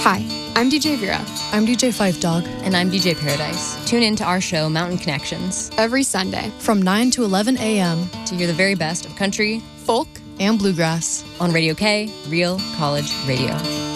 Hi, I'm DJ Vera. I'm DJ Five Dog. And I'm DJ Paradise. Tune in to our show, Mountain Connections, Every Sunday from 9 to 11 a.m. to hear the very best of country, folk, and bluegrass on Radio K, Real College Radio.